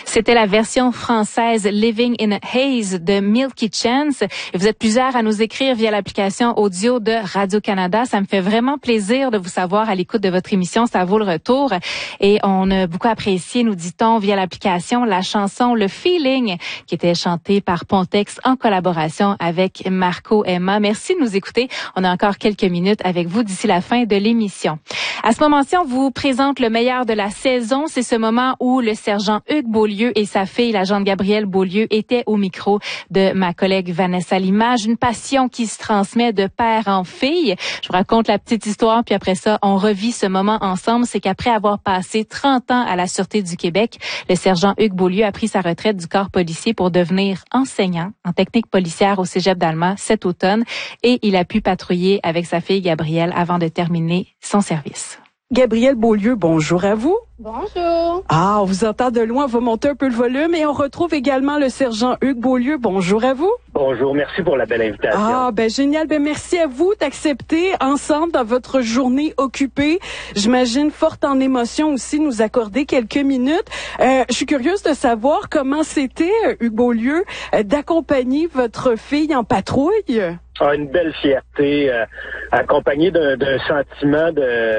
C'était la version française Living in a Haze de Milky Chance. Et vous êtes plusieurs à nous écrire via l'application audio de Radio-Canada. Ça me fait vraiment plaisir de vous savoir à l'écoute de votre émission. Ça vaut le retour. Et on a beaucoup apprécié, nous dit-on, via l'application, la chanson Le Feeling qui était chantée par Pontex en collaboration avec Marco Emma. Merci de nous écouter. On a encore quelques minutes avec vous d'ici la fin de l'émission. À ce moment-ci, on vous présente le meilleur de la saison. C'est ce moment où le sergent Hugues Beaulieu et sa fille, l'agente Gabrielle Beaulieu, étaient au micro de ma collègue Vanessa Limage. Une passion qui se transmet de père en fille. Je vous raconte la petite histoire, puis après ça, on revit ce moment ensemble. C'est qu'après avoir passé 30 ans à la Sûreté du Québec, le sergent Hugues Beaulieu a pris sa retraite du corps policier pour devenir enseignant en technique policière au Cégep d'Alma cet automne. Et il a pu patrouiller avec sa fille Gabrielle avant de terminer son service. Gabrielle Beaulieu, bonjour à vous. Bonjour. Ah, on vous entend de loin, on va monter un peu le volume et on retrouve également le sergent Hugues Beaulieu. Bonjour à vous. Bonjour, merci pour la belle invitation. Ah, ben génial, ben merci à vous d'accepter ensemble dans votre journée occupée. J'imagine forte en émotion aussi nous accorder quelques minutes. Je suis curieuse de savoir comment c'était, Hugues Beaulieu, d'accompagner votre fille en patrouille. Ah, une belle fierté, accompagnée d'un sentiment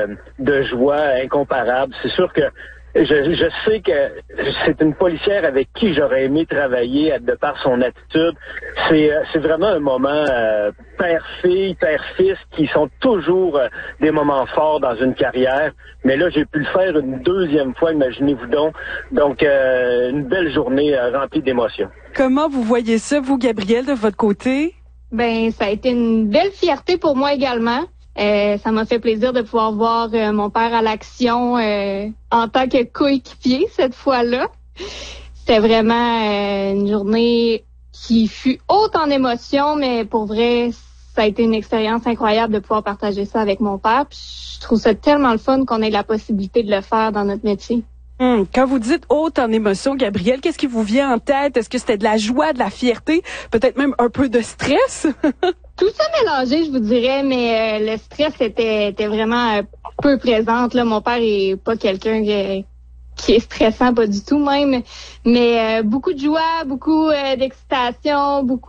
de joie incomparable. C'est sûr que je sais que c'est une policière avec qui j'aurais aimé travailler de par son attitude. C'est vraiment un moment père-fille, père-fils qui sont toujours des moments forts dans une carrière. Mais là, j'ai pu le faire une deuxième fois, imaginez-vous donc. Donc, une belle journée remplie d'émotions. Comment vous voyez ça, vous, Gabrielle, de votre côté? Ben, ça a été une belle fierté pour moi également. Ça m'a fait plaisir de pouvoir voir mon père à l'action en tant que coéquipier cette fois-là. C'était vraiment une journée qui fut haute en émotions, mais pour vrai, ça a été une expérience incroyable de pouvoir partager ça avec mon père. Puis je trouve ça tellement le fun qu'on ait la possibilité de le faire dans notre métier. Quand vous dites haute en émotion, Gabrielle, qu'est-ce qui vous vient en tête? Est-ce que c'était de la joie, de la fierté, peut-être même un peu de stress? Tout ça mélangé, je vous dirais, mais le stress était vraiment peu présente. Là, mon père est pas quelqu'un qui est stressant, pas du tout même, mais beaucoup de joie, beaucoup d'excitation, beaucoup